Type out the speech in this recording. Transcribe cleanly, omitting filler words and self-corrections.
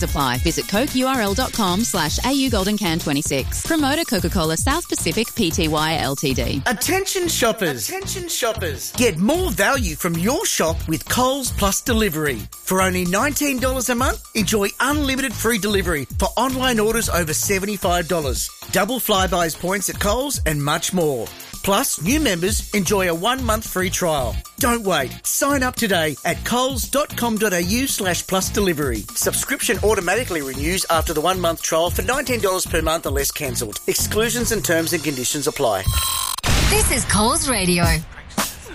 Apply. Visit cokeurl.com/AU GoldenCan26. Promoter Coca-Cola South Pacific Pty Ltd. Attention shoppers. Get more value from your shop with Coles Plus Delivery. For only $19 a month, enjoy unlimited free delivery for online orders over $75. Double Flybuys points at Coles and much more. Plus, new members enjoy a 1-month free trial. Don't wait. Sign up today at coles.com.au/plus delivery. Subscription automatically renews after the 1-month trial for $19 per month unless cancelled. Exclusions and terms and conditions apply. This is Coles Radio.